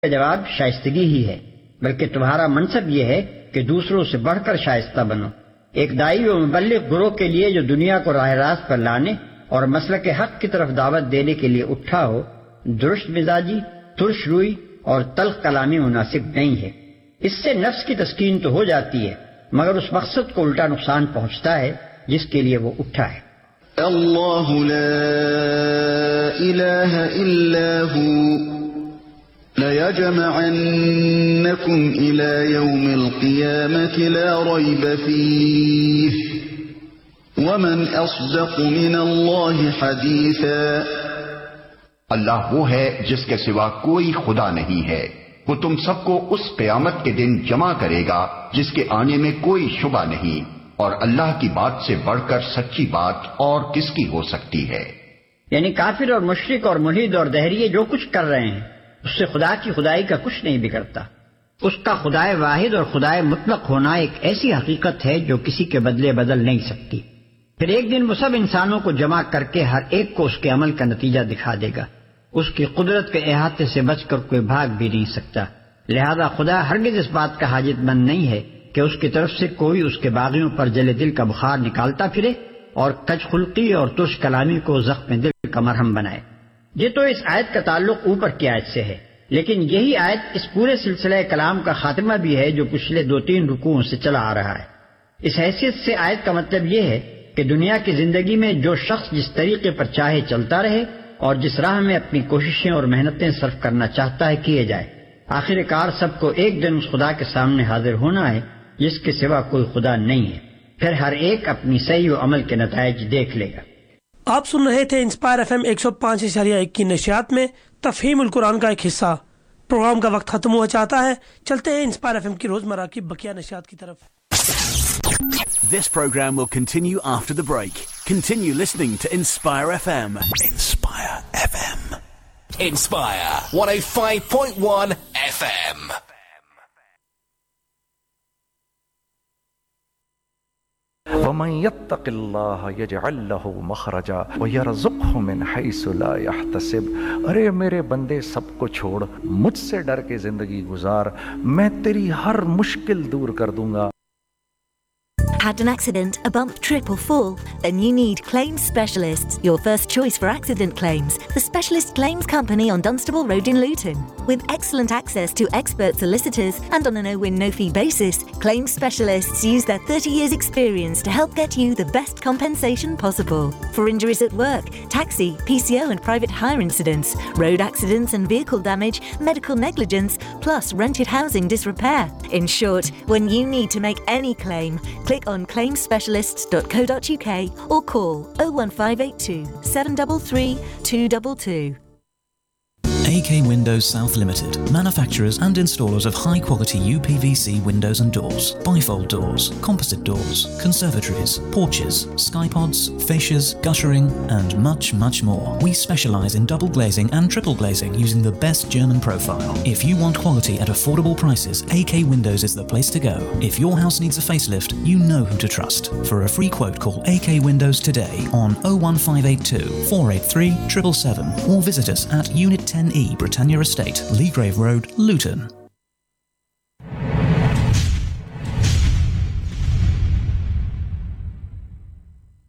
کا جواب شائستگی ہی ہے، بلکہ تمہارا منصب یہ ہے کہ دوسروں سے بڑھ کر شائستہ بنو۔ ایک داعی و مبلغ گروہ کے لیے جو دنیا کو راہ راست پر لانے اور مسلک حق کی طرف دعوت دینے کے لیے اٹھا ہو، درست مزاجی، ترش روئی اور تلخ کلامی مناسب نہیں ہے۔ اس سے نفس کی تسکین تو ہو جاتی ہے، مگر اس مقصد کو الٹا نقصان پہنچتا ہے جس کے لیے وہ اٹھا ہے۔ اللہ لا الہ الا ہو لَيَجْمَعَنَّكُمْ إِلَى يَوْمِ الْقِيَامَةِ لَا رَيْبَ فِيهِ وَمَنْ أَصْدَقُ مِنَ اللَّهِ حَدِيثًا۔ اللہ وہ ہے جس کے سوا کوئی خدا نہیں ہے، وہ تم سب کو اس قیامت کے دن جمع کرے گا جس کے آنے میں کوئی شبہ نہیں، اور اللہ کی بات سے بڑھ کر سچی بات اور کس کی ہو سکتی ہے۔ یعنی کافر اور مشرک اور ملحد اور دہریے جو کچھ کر رہے ہیں اس سے خدا کی خدائی کا کچھ نہیں بگڑتا۔ اس کا خدائے واحد اور خدائے مطلق ہونا ایک ایسی حقیقت ہے جو کسی کے بدلے بدل نہیں سکتی۔ پھر ایک دن وہ سب انسانوں کو جمع کر کے ہر ایک کو اس کے عمل کا نتیجہ دکھا دے گا۔ اس کی قدرت کے احاطے سے بچ کر کوئی بھاگ بھی نہیں سکتا، لہذا خدا ہرگز اس بات کا حاجت مند نہیں ہے کہ اس کی طرف سے کوئی اس کے باغیوں پر جلے دل کا بخار نکالتا پھرے اور کج خلقی اور ترش کلامی کو زخم دل کا مرہم بنائے۔ یہ تو اس آیت کا تعلق اوپر کی آیت سے ہے، لیکن یہی آیت اس پورے سلسلہ کلام کا خاتمہ بھی ہے جو پچھلے 2-3 رکوعوں سے چلا آ رہا ہے۔ اس حیثیت سے آیت کا مطلب یہ ہے کہ دنیا کی زندگی میں جو شخص جس طریقے پر چاہے چلتا رہے اور جس راہ میں اپنی کوششیں اور محنتیں صرف کرنا چاہتا ہے کیے جائے، آخر کار سب کو ایک دن اس خدا کے سامنے حاضر ہونا ہے جس کے سوا کوئی خدا نہیں ہے۔ پھر ہر ایک اپنی صحیح و عمل کے نتائج دیکھ لے گا۔ آپ سن رہے تھے انسپائر FM 105.1 کی نشریات میں تفہیم القرآن کا ایک حصہ۔ پروگرام کا وقت ختم ہوا چاہتا ہے، چلتے ہیں انسپائر FM کی روزمرہ کی بقیہ نشریات کی طرف۔ This program will continue after the break. Continue listening to Inspire FM. Inspire FM. Inspire 105.1 FM. وَمَن يَتَّقِ اللَّهَ يَجْعَل لَّهُ مَخْرَجًا وَيَرْزُقْهُ مِنْ حَيْثُ لَا يَحْتَسِبُ۔ ارے میرے بندے سب کو چھوڑ، مجھ سے ڈر کے زندگی گزار، میں تیری ہر مشکل دور کر دوں گا۔ Had an accident, a bump, trip or fall? Then you need Claims Specialists, your first choice for accident claims. The Specialist Claims Company on Dunstable Road in Luton. With excellent access to expert solicitors and on a no-win, no-fee basis, Claims Specialists use their 30 years experience to help get you the best compensation possible. For injuries at work, taxi, PCO and private hire incidents, road accidents and vehicle damage, medical negligence, plus rented housing disrepair. In short, when you need to make any claim, click on claimspecialists.co.uk or call 01582 733 222. AK Windows South Limited, manufacturers and installers of high-quality UPVC windows and doors, bifold doors, composite doors, conservatories, porches, skypods, fascias, guttering, and much, much more. We specialize in double glazing and triple glazing using the best German profile. If you want quality at affordable prices, AK Windows is the place to go. If your house needs a facelift, you know who to trust. For a free quote, call AK Windows today on 01582 483 777 or visit us at Unit 10E Britannia Estate, Leagrave Road, Luton.